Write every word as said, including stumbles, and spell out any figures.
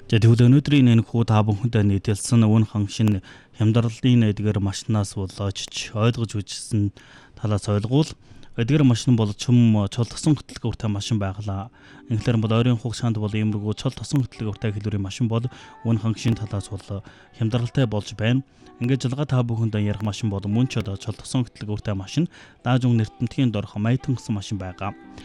За тэгвэл өнөөдрийн энэ хүү та бүхэндээ нийтэлсэн үнхэн шин хямдралын эдгээр машинаас болооч ойлгож үзсэн талаас ойлгуул эдгээр машин бол чум чол тосон хөтөлбөртэй машин байглаа. Инглер бол ойрын хугацаанд бол иймэрхүү чол тосон хөтөлбөртэй хэлбэрийн машин бол үнхэн шин талаас бол хямдралтай болж байна. Ингээд жалгаа та бүхэндээ ярих машин бол мөн ч одоо чол тосон хөтөлбөртэй машин дааж өнгө нэртэмтгийн дорх маятан гэсэн машин байгаа.